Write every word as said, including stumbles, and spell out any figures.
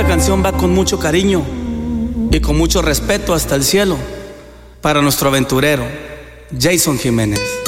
canción va con mucho cariño y con mucho respeto hasta el cielo para nuestro aventurero Jason Jiménez.